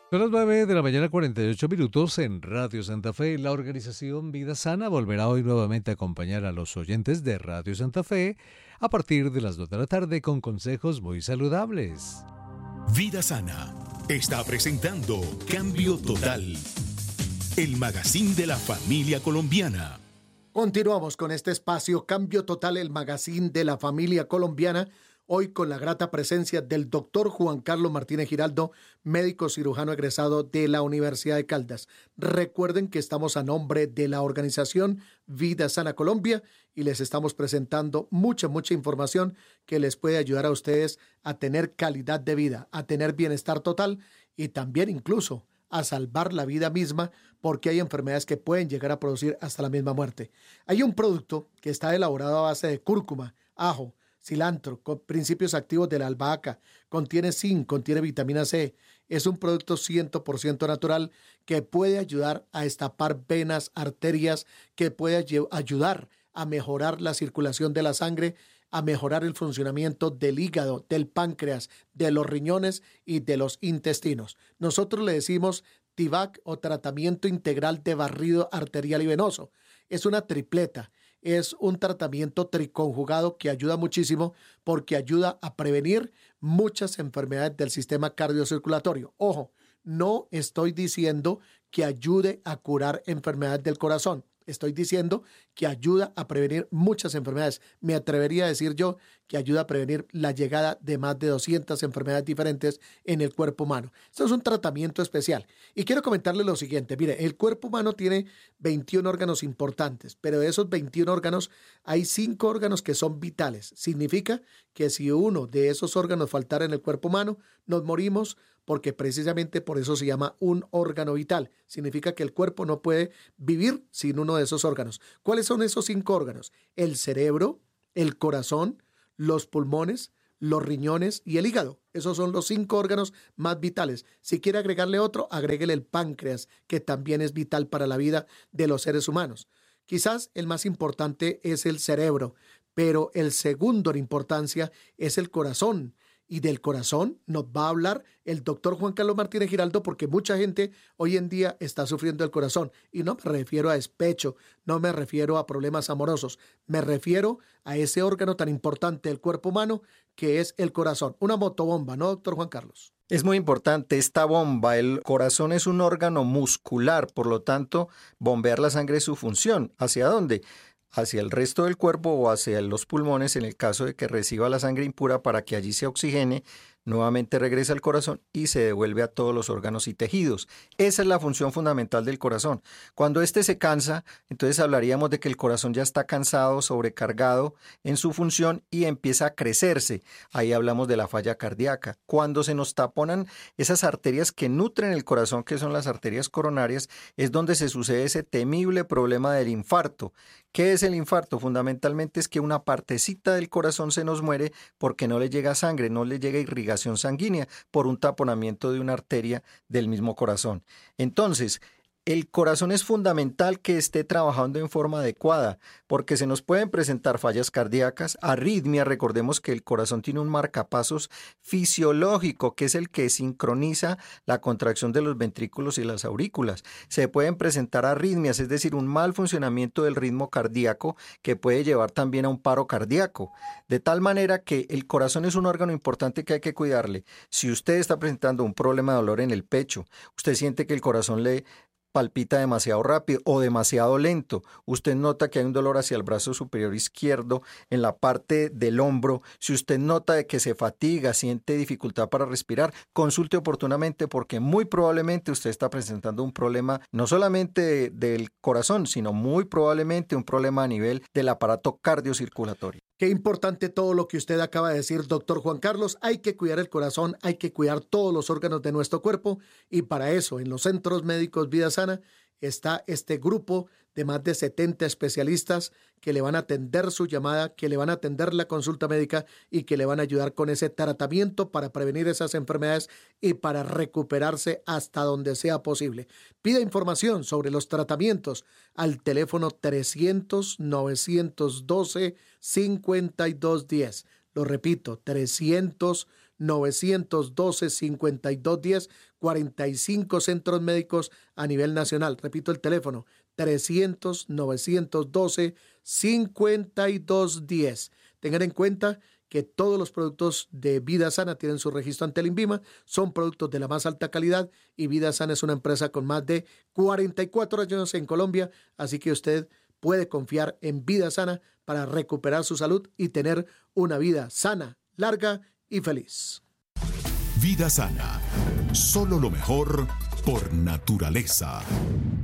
Son las 9 de la mañana, 48 minutos en Radio Santa Fe. La organización Vida Sana volverá hoy nuevamente a acompañar a los oyentes de Radio Santa Fe a partir de las 2 de la tarde con consejos muy saludables. Vida Sana está presentando Cambio Total, el magazine de la familia colombiana. Continuamos con este espacio Cambio Total, el magazine de la familia colombiana. Hoy con la grata presencia del doctor Juan Carlos Martínez Giraldo, médico cirujano egresado de la Universidad de Caldas. Recuerden que estamos a nombre de la organización Vida Sana Colombia y les estamos presentando mucha información que les puede ayudar a ustedes a tener calidad de vida, a tener bienestar total y también incluso a salvar la vida misma, porque hay enfermedades que pueden llegar a producir hasta la misma muerte. Hay un producto que está elaborado a base de cúrcuma, ajo, cilantro, con principios activos de la albahaca, contiene zinc, contiene vitamina C. Es un producto 100% natural que puede ayudar a destapar venas, arterias, que puede ayudar a mejorar la circulación de la sangre, a mejorar el funcionamiento del hígado, del páncreas, de los riñones y de los intestinos. Nosotros le decimos TIVAC o tratamiento integral de barrido arterial y venoso. Es una tripleta. Es un tratamiento triconjugado que ayuda muchísimo porque ayuda a prevenir muchas enfermedades del sistema cardiocirculatorio. Ojo, no estoy diciendo que ayude a curar enfermedades del corazón. Estoy diciendo que ayuda a prevenir muchas enfermedades. Me atrevería a decir yo que ayuda a prevenir la llegada de más de 200 enfermedades diferentes en el cuerpo humano. Esto es un tratamiento especial. Y quiero comentarle lo siguiente. Mire, el cuerpo humano tiene 21 órganos importantes, pero de esos 21 órganos hay 5 órganos que son vitales. Significa que si uno de esos órganos faltara en el cuerpo humano, nos morimos, porque precisamente por eso se llama un órgano vital. Significa que el cuerpo no puede vivir sin uno de esos órganos. ¿Cuáles son esos 5 órganos? El cerebro, el corazón, los pulmones, los riñones y el hígado. Esos son los 5 órganos más vitales. Si quiere agregarle otro, agréguele el páncreas, que también es vital para la vida de los seres humanos. Quizás el más importante es el cerebro, pero el segundo en importancia es el corazón. Y del corazón nos va a hablar el doctor Juan Carlos Martínez Giraldo, porque mucha gente hoy en día está sufriendo del corazón. Y no me refiero a despecho, no me refiero a problemas amorosos, me refiero a ese órgano tan importante del cuerpo humano que es el corazón. Una motobomba, ¿no, doctor Juan Carlos? Es muy importante esta bomba. El corazón es un órgano muscular, por lo tanto, bombear la sangre es su función. ¿Hacia dónde? Hacia el resto del cuerpo o hacia los pulmones en el caso de que reciba la sangre impura para que allí se oxigene, nuevamente regresa al corazón y se devuelve a todos los órganos y tejidos. Esa es la función fundamental del corazón. Cuando éste se cansa, entonces hablaríamos de que el corazón ya está cansado, sobrecargado en su función y empieza a crecerse. Ahí hablamos de la falla cardíaca. Cuando se nos taponan esas arterias que nutren el corazón, que son las arterias coronarias, es donde se sucede ese temible problema del infarto. ¿Qué es el infarto? Fundamentalmente es que una partecita del corazón se nos muere porque no le llega sangre, no le llega irrigación sanguínea por un taponamiento de una arteria del mismo corazón. Entonces, el corazón es fundamental que esté trabajando en forma adecuada, porque se nos pueden presentar fallas cardíacas, arritmias. Recordemos que el corazón tiene un marcapasos fisiológico, que es el que sincroniza la contracción de los ventrículos y las aurículas. Se pueden presentar arritmias, es decir, un mal funcionamiento del ritmo cardíaco que puede llevar también a un paro cardíaco. De tal manera que el corazón es un órgano importante que hay que cuidarle. Si usted está presentando un problema de dolor en el pecho, usted siente que el corazón le palpita demasiado rápido o demasiado lento, usted nota que hay un dolor hacia el brazo superior izquierdo, en la parte del hombro, si usted nota de que se fatiga, siente dificultad para respirar, consulte oportunamente, porque muy probablemente usted está presentando un problema no solamente del corazón, sino muy probablemente un problema a nivel del aparato cardiocirculatorio. Qué importante todo lo que usted acaba de decir, doctor Juan Carlos. Hay que cuidar el corazón, hay que cuidar todos los órganos de nuestro cuerpo, y para eso en los centros médicos Vida Sana está este grupo de más de 70 especialistas que le van a atender su llamada, que le van a atender la consulta médica y que le van a ayudar con ese tratamiento para prevenir esas enfermedades y para recuperarse hasta donde sea posible. Pida información sobre los tratamientos al teléfono 300-912-5210. Lo repito, 300 300-912-5210, 45 centros médicos a nivel nacional. Repito el teléfono, 300-912-5210. Tengan en cuenta que todos los productos de Vida Sana tienen su registro ante el INVIMA, son productos de la más alta calidad y Vida Sana es una empresa con más de 44 años en Colombia, así que usted puede confiar en Vida Sana para recuperar su salud y tener una vida sana, larga y feliz. Vida Sana, solo lo mejor por naturaleza.